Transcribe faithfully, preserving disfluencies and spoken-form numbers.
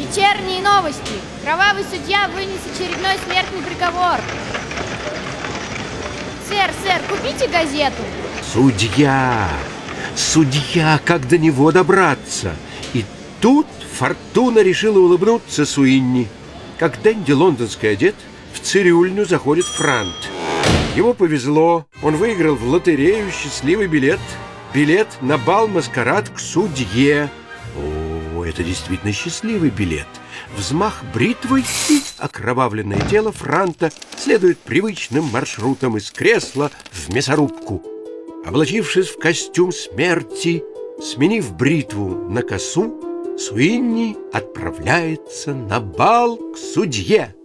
Вечерние новости. Кровавый судья вынес очередной смертный приговор. Сэр, сэр, купите газету. Судья! Судья, как до него добраться? И тут Фортуна решила улыбнуться Суинни. Как Дэнди лондонский одет, в цирюльню заходит Франт. Ему повезло, он выиграл в лотерею счастливый билет. Билет на бал-маскарад к судье. О, это действительно счастливый билет. Взмах бритвой, и окровавленное тело Франта следует привычным маршрутом из кресла в мясорубку. Облачившись в костюм смерти, сменив бритву на косу, Суинни отправляется на бал к судье.